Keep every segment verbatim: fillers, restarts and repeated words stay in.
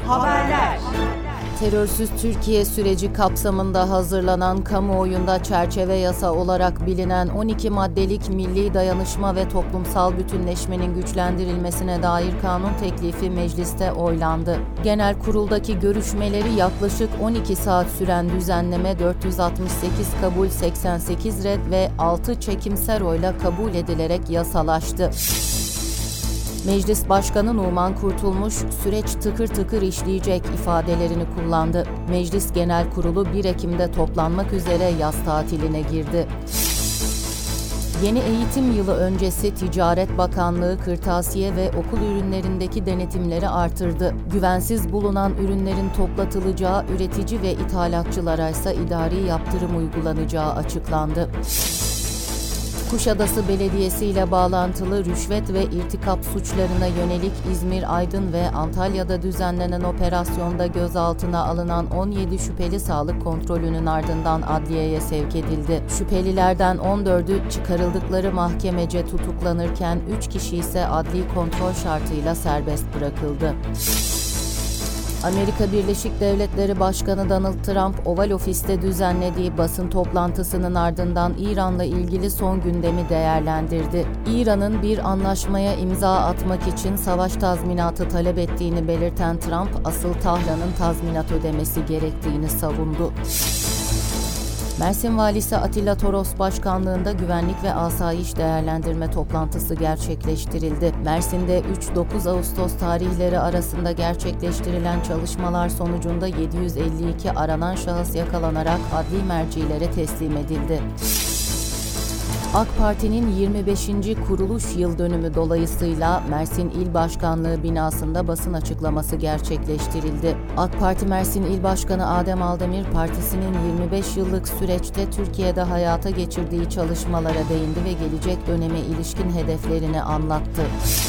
Haberler. Terörsüz Türkiye süreci kapsamında hazırlanan, kamuoyunda çerçeve yasa olarak bilinen on iki maddelik Milli Dayanışma ve Toplumsal Bütünleşmenin güçlendirilmesine dair kanun teklifi mecliste oylandı. Genel kuruldaki görüşmeleri yaklaşık on iki saat süren düzenleme dört yüz altmış sekiz kabul, seksen sekiz red ve altı çekimser oyla kabul edilerek yasalaştı. Meclis Başkanı Numan Kurtulmuş, süreç tıkır tıkır işleyecek ifadelerini kullandı. Meclis Genel Kurulu bir Ekim'de toplanmak üzere yaz tatiline girdi. Yeni eğitim yılı öncesi Ticaret Bakanlığı kırtasiye ve okul ürünlerindeki denetimleri artırdı. Güvensiz bulunan ürünlerin toplatılacağı, üretici ve ithalatçılara ise idari yaptırım uygulanacağı açıklandı. Kuşadası Belediyesi ile bağlantılı rüşvet ve irtikap suçlarına yönelik İzmir, Aydın ve Antalya'da düzenlenen operasyonda gözaltına alınan on yedi şüpheli sağlık kontrolünün ardından adliyeye sevk edildi. Şüphelilerden on dördü çıkarıldıkları mahkemece tutuklanırken üç kişi ise adli kontrol şartıyla serbest bırakıldı. Amerika Birleşik Devletleri Başkanı Donald Trump, Oval Ofis'te düzenlediği basın toplantısının ardından İran'la ilgili son gündemi değerlendirdi. İran'ın bir anlaşmaya imza atmak için savaş tazminatı talep ettiğini belirten Trump, asıl Tahran'ın tazminat ödemesi gerektiğini savundu. Mersin Valisi Atilla Toros başkanlığında güvenlik ve asayiş değerlendirme toplantısı gerçekleştirildi. Mersin'de üç dokuz Ağustos tarihleri arasında gerçekleştirilen çalışmalar sonucunda yedi yüz elli iki aranan şahıs yakalanarak adli mercilere teslim edildi. AK Parti'nin yirmi beşinci kuruluş yıl dönümü dolayısıyla Mersin İl Başkanlığı binasında basın açıklaması gerçekleştirildi. AK Parti Mersin İl Başkanı Adem Aldemir, partisinin yirmi beş yıllık süreçte Türkiye'de hayata geçirdiği çalışmalara değindi ve gelecek döneme ilişkin hedeflerini anlattı.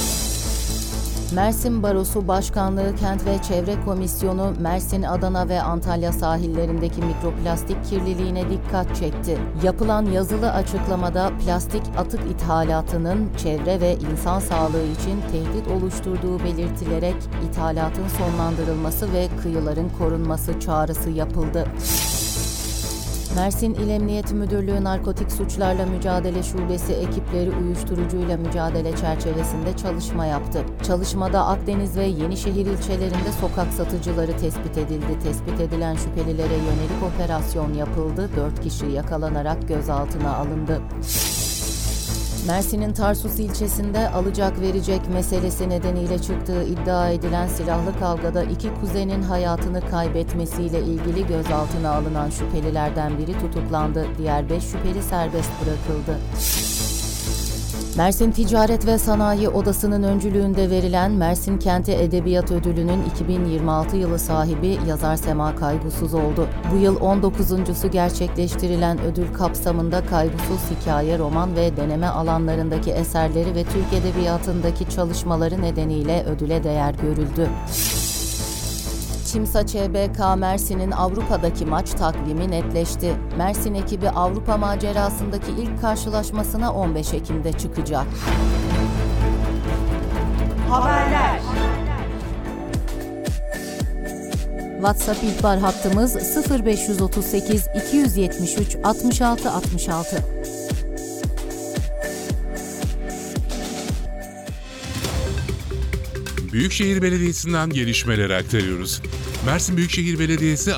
Mersin Barosu Başkanlığı Kent ve Çevre Komisyonu, Mersin, Adana ve Antalya sahillerindeki mikroplastik kirliliğine dikkat çekti. Yapılan yazılı açıklamada plastik atık ithalatının çevre ve insan sağlığı için tehdit oluşturduğu belirtilerek ithalatın sonlandırılması ve kıyıların korunması çağrısı yapıldı. Mersin İl Emniyet Müdürlüğü Narkotik Suçlarla Mücadele Şubesi ekipleri uyuşturucuyla mücadele çerçevesinde çalışma yaptı. Çalışmada Akdeniz ve Yenişehir ilçelerinde sokak satıcıları tespit edildi. Tespit edilen şüphelilere yönelik operasyon yapıldı. dört kişi yakalanarak gözaltına alındı. Mersin'in Tarsus ilçesinde alacak verecek meselesi nedeniyle çıktığı iddia edilen silahlı kavgada iki kuzenin hayatını kaybetmesiyle ilgili gözaltına alınan şüphelilerden biri tutuklandı. Diğer beş şüpheli serbest bırakıldı. Mersin Ticaret ve Sanayi Odası'nın öncülüğünde verilen Mersin Kenti Edebiyat Ödülü'nün iki bin yirmi altı yılı sahibi yazar Sema Kaygusuz oldu. Bu yıl on dokuzuncusu gerçekleştirilen ödül kapsamında Kaygusuz hikaye, roman ve deneme alanlarındaki eserleri ve Türk Edebiyatı'ndaki çalışmaları nedeniyle ödüle değer görüldü. Çimsa Ç B K Mersin'in Avrupa'daki maç takvimi netleşti. Mersin ekibi Avrupa macerasındaki ilk karşılaşmasına on beş Ekim'de çıkacak. Haberler. WhatsApp ihbar hattımız sıfır beş yüz otuz sekiz iki yüz yetmiş üç altmış altı altmış altı. Büyükşehir Belediyesi'nden gelişmeleri aktarıyoruz. Mersin Büyükşehir Belediyesi